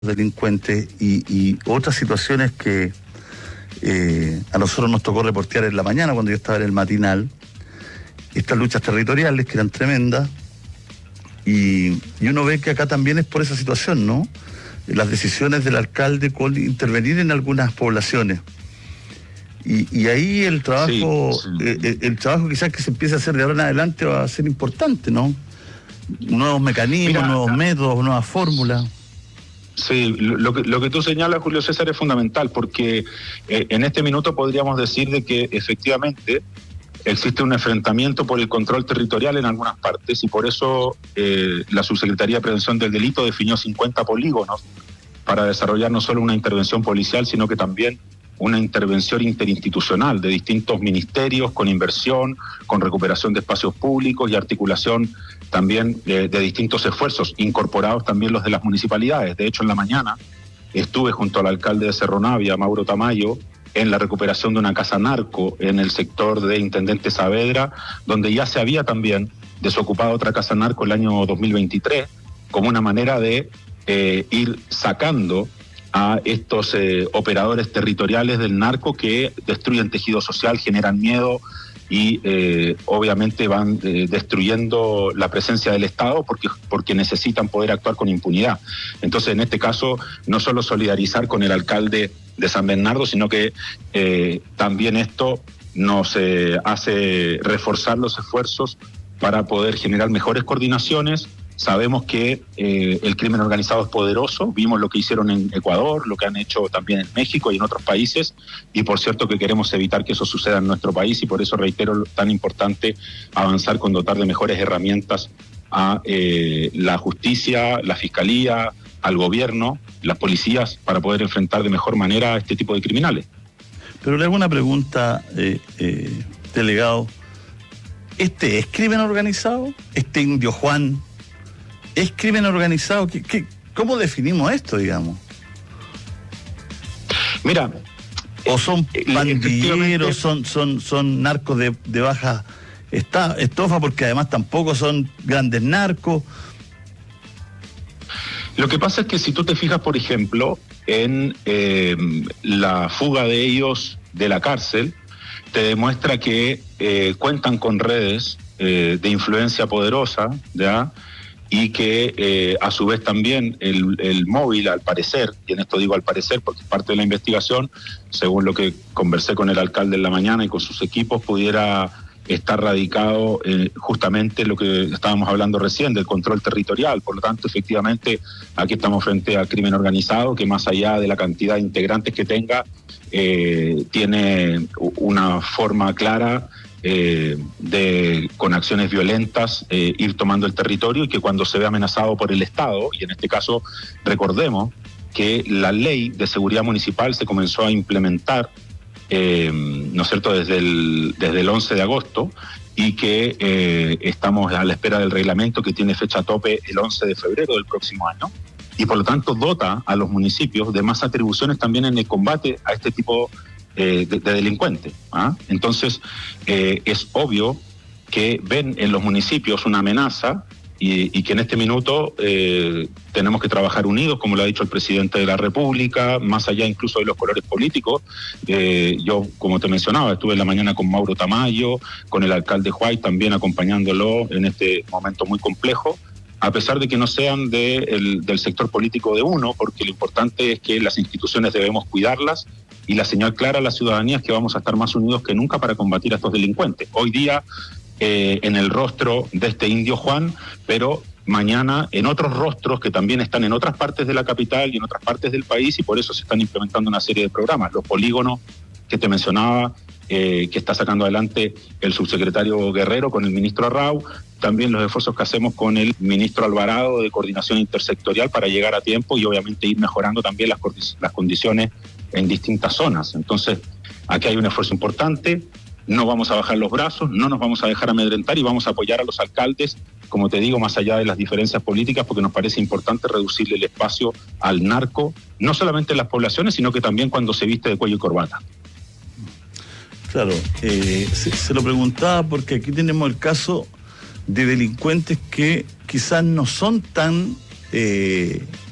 delincuentes y otras situaciones que a nosotros nos tocó reportear en la mañana cuando yo estaba en el matinal, estas luchas territoriales que eran tremendas, y uno ve que acá también es por esa situación, ¿no? Las decisiones del alcalde con intervenir en algunas poblaciones. Y ahí el trabajo, el trabajo quizás que se empiece a hacer de ahora en adelante va a ser importante, ¿no? Nuevos mecanismos, nuevos métodos, nuevas fórmulas. Sí, lo que tú señalas, Julio César, es fundamental, porque en este minuto podríamos decir de que efectivamente existe un enfrentamiento por el control territorial en algunas partes, y por eso la Subsecretaría de Prevención del Delito definió 50 polígonos para desarrollar no solo una intervención policial, sino que también una intervención interinstitucional de distintos ministerios, con inversión, con recuperación de espacios públicos y articulación también de distintos esfuerzos, incorporados también los de las municipalidades. De hecho, en la mañana estuve junto al alcalde de Cerro Navia, Mauro Tamayo, en la recuperación de una casa narco en el sector de Intendente Saavedra, donde ya se había también desocupado otra casa narco el año 2023, como una manera de ir sacando a estos operadores territoriales del narco que destruyen tejido social, generan miedo y obviamente van destruyendo la presencia del Estado porque necesitan poder actuar con impunidad. Entonces, en este caso, no solo solidarizar con el alcalde de San Bernardo, sino que también esto nos hace reforzar los esfuerzos para poder generar mejores coordinaciones. Sabemos que el crimen organizado es poderoso, vimos lo que hicieron en Ecuador, lo que han hecho también en México y en otros países, y por cierto que queremos evitar que eso suceda en nuestro país, y por eso reitero tan importante avanzar con dotar de mejores herramientas a la justicia, la fiscalía, al gobierno, las policías, para poder enfrentar de mejor manera a este tipo de criminales. Pero le hago una pregunta, delegado. ¿Este es crimen organizado? ¿Este Indio Juan es crimen organizado? ¿Cómo definimos esto, digamos? Mira, ¿o son pandilleros, son narcos de baja estofa, porque además tampoco son grandes narcos? Lo que pasa es que si tú te fijas, por ejemplo, en la fuga de ellos de la cárcel, te demuestra que cuentan con redes de influencia poderosa, ¿ya? Y que a su vez también el móvil, al parecer, y en esto digo al parecer porque es parte de la investigación, según lo que conversé con el alcalde en la mañana y con sus equipos, pudiera estar radicado justamente lo que estábamos hablando recién, del control territorial. Por lo tanto, efectivamente, aquí estamos frente al crimen organizado, que más allá de la cantidad de integrantes que tenga, tiene una forma clara con acciones violentas ir tomando el territorio, y que cuando se ve amenazado por el Estado, y en este caso recordemos que la ley de seguridad municipal se comenzó a implementar ¿no es cierto?, desde el 11 de agosto, y que estamos a la espera del reglamento que tiene fecha tope el 11 de febrero del próximo año, y por lo tanto dota a los municipios de más atribuciones también en el combate a este tipo de delincuentes. Entonces, es obvio que ven en los municipios una amenaza, y que en este minuto tenemos que trabajar unidos, como lo ha dicho el presidente de la República, más allá incluso de los colores políticos. Yo, como te mencionaba, estuve en la mañana con Mauro Tamayo, con el alcalde Huay, también acompañándolo en este momento muy complejo, a pesar de que no sean del sector político de uno, porque lo importante es que las instituciones debemos cuidarlas, y la señal clara a la ciudadanía es que vamos a estar más unidos que nunca para combatir a estos delincuentes. Hoy día, en el rostro de este Indio Juan, pero mañana en otros rostros que también están en otras partes de la capital y en otras partes del país, y por eso se están implementando una serie de programas. Los polígonos que te mencionaba, que está sacando adelante el subsecretario Guerrero con el ministro Arrau, también los esfuerzos que hacemos con el ministro Alvarado de coordinación intersectorial para llegar a tiempo y obviamente ir mejorando también las condiciones en distintas zonas. Entonces, aquí hay un esfuerzo importante. No vamos a bajar los brazos, no nos vamos a dejar amedrentar, y vamos a apoyar a los alcaldes, como te digo, más allá de las diferencias políticas, porque nos parece importante reducirle el espacio al narco, no solamente en las poblaciones, sino que también cuando se viste de cuello y corbata. Claro, se lo preguntaba porque aquí tenemos el caso de delincuentes que quizás no son tan